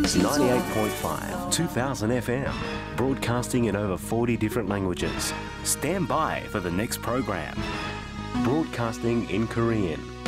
is 98.5, 2000 FM, broadcasting in over 40 different languages. Stand by for the next program. Broadcasting in Korean.